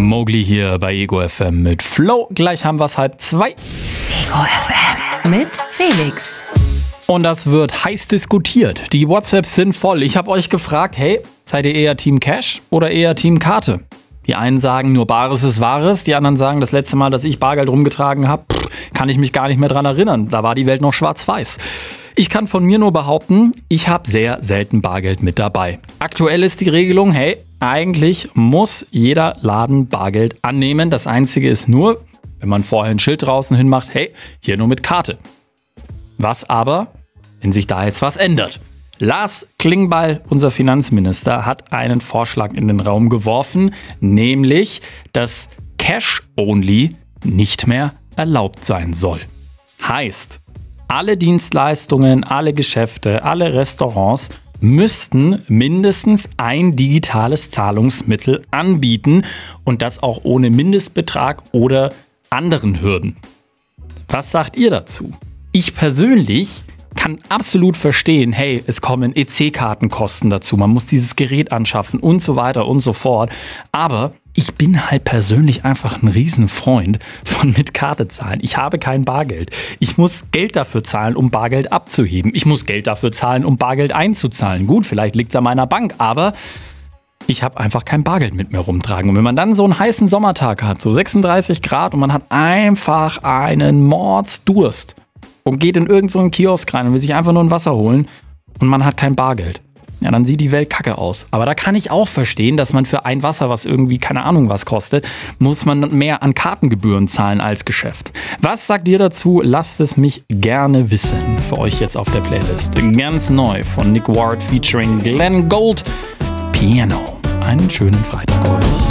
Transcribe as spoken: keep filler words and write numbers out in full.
Mowgli hier bei Ego F M mit Flo. Gleich haben wir es halb zwei. Ego F M mit Felix. Und das wird heiß diskutiert. Die WhatsApps sind voll. Ich habe euch gefragt, hey, seid ihr eher Team Cash oder eher Team Karte? Die einen sagen, nur Bares ist Wahres. Die anderen sagen, das letzte Mal, dass ich Bargeld rumgetragen habe, kann ich mich gar nicht mehr dran erinnern. Da war die Welt noch schwarz-weiß. Ich kann von mir nur behaupten, ich habe sehr selten Bargeld mit dabei. Aktuell ist die Regelung, hey, eigentlich muss jeder Laden Bargeld annehmen. Das Einzige ist nur, wenn man vorher ein Schild draußen hin macht, hey, hier nur mit Karte. Was aber, wenn sich da jetzt was ändert? Lars Klingbeil, unser Finanzminister, hat einen Vorschlag in den Raum geworfen, nämlich, dass Cash-Only nicht mehr erlaubt sein soll. Heißt, alle Dienstleistungen, alle Geschäfte, alle Restaurants müssten mindestens ein digitales Zahlungsmittel anbieten und das auch ohne Mindestbetrag oder anderen Hürden. Was sagt ihr dazu? Ich persönlich kann absolut verstehen, hey, es kommen E C-Kartenkosten dazu, man muss dieses Gerät anschaffen und so weiter und so fort. Aber ich bin halt persönlich einfach ein Riesenfreund von mit Karte zahlen. Ich habe kein Bargeld. Ich muss Geld dafür zahlen, um Bargeld abzuheben. Ich muss Geld dafür zahlen, um Bargeld einzuzahlen. Gut, vielleicht liegt es an meiner Bank, aber ich habe einfach kein Bargeld mit mir rumtragen. Und wenn man dann so einen heißen Sommertag hat, so sechsunddreißig Grad und man hat einfach einen Mordsdurst und geht in irgendeinen so Kiosk rein und will sich einfach nur ein Wasser holen und man hat kein Bargeld. Ja, dann sieht die Welt kacke aus. Aber da kann ich auch verstehen, dass man für ein Wasser, was irgendwie keine Ahnung was kostet, muss man mehr an Kartengebühren zahlen als Geschäft. Was sagt ihr dazu? Lasst es mich gerne wissen. Für euch jetzt auf der Playlist. Ganz neu von Nick Ward featuring Glenn Gould. Piano. Einen schönen Freitag heute.